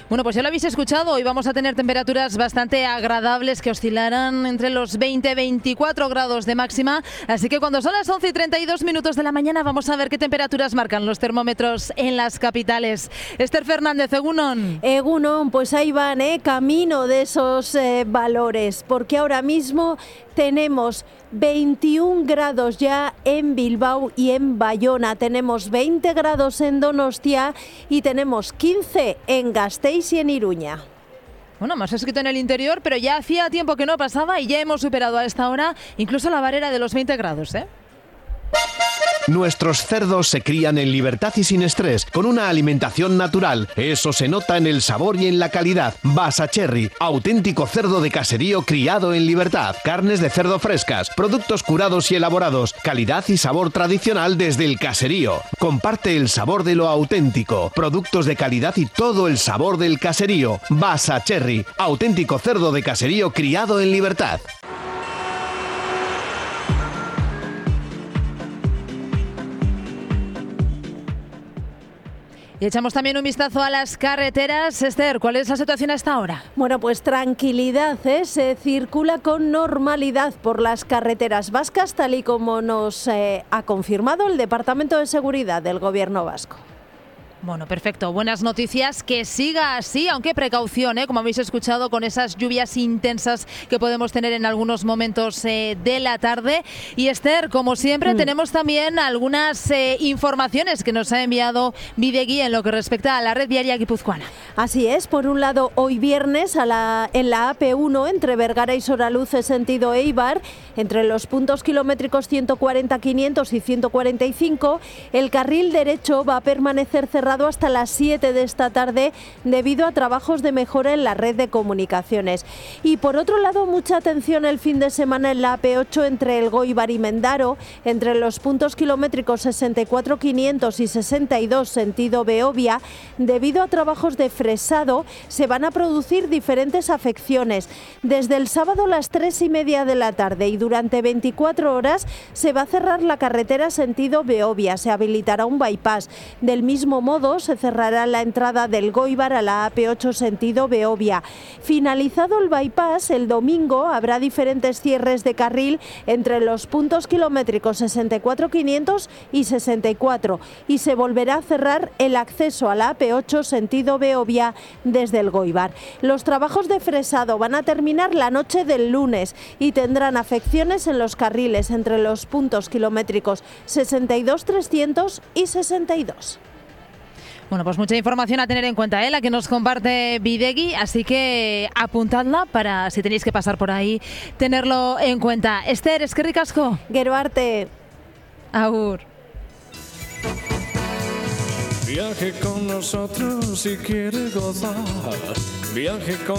Bueno, pues ya lo habéis escuchado, hoy vamos a tener temperaturas bastante agradables que oscilarán entre los 20 y 24 grados de máxima, así que cuando son las 11 y 32 minutos de la mañana vamos a ver qué temperaturas marcan los termómetros en las capitales. Esther Fernández, Egunon. Egunon, pues ahí van, camino de esos valores, porque ahora mismo tenemos 21 grados ya en Bilbao y en Bayona, tenemos 20 grados en Donostia y tenemos 15 en Gasteiz y en Iruña. Bueno, más escrito en el interior, pero ya hacía tiempo que no pasaba y ya hemos superado a esta hora incluso la barrera de los 20 grados, ¿eh? Nuestros cerdos se crían en libertad y sin estrés, con una alimentación natural. Eso se nota en el sabor y en la calidad. Basacherry, auténtico cerdo de caserío criado en libertad. Carnes de cerdo frescas, productos curados y elaborados. Calidad y sabor tradicional desde el caserío. Comparte el sabor de lo auténtico. Productos de calidad y todo el sabor del caserío. Basacherry, auténtico cerdo de caserío criado en libertad. Y echamos también un vistazo a las carreteras. Esther, ¿cuál es la situación a esta hora? Bueno, pues tranquilidad, se circula con normalidad por las carreteras vascas, tal y como nos ha confirmado el Departamento de Seguridad del Gobierno vasco. Bueno, perfecto. Buenas noticias. Que siga así, aunque precaución, como habéis escuchado, con esas lluvias intensas que podemos tener en algunos momentos de la tarde. Y Esther, como siempre, tenemos también algunas informaciones que nos ha enviado Bidegui en lo que respecta a la red viaria guipuzcoana. Así es. Por un lado, hoy viernes en la AP1 entre Vergara y Soraluce sentido Eibar, entre los puntos kilométricos 140, 500 y 145, el carril derecho va a permanecer cerrado hasta las 7 de esta tarde debido a trabajos de mejora en la red de comunicaciones. Y por otro lado, mucha atención el fin de semana en la AP8 entre Elgoibar y Mendaro, entre los puntos kilométricos 64, 500 y 62 sentido Beovia. Debido a trabajos de fresado se van a producir diferentes afecciones. Desde el sábado a las 3:30 de la tarde y durante 24 horas se va a cerrar la carretera sentido Beovia, se habilitará un bypass. Del mismo modo se cerrará la entrada del Elgoibar a la AP8 sentido Beovia. Finalizado el bypass, el domingo habrá diferentes cierres de carril entre los puntos kilométricos 64, 500 y 64 y se volverá a cerrar el acceso a la AP8 sentido Beovia desde el Elgoibar. Los trabajos de fresado van a terminar la noche del lunes y tendrán afecciones en los carriles entre los puntos kilométricos 62, 300 y 62. Bueno, pues mucha información a tener en cuenta, la que nos comparte Bidegui, así que apuntadla para, si tenéis que pasar por ahí, tenerlo en cuenta. Esther, eskerrik asko. Gero arte. Agur. Viaje con nosotros si quiere gozar. Viaje con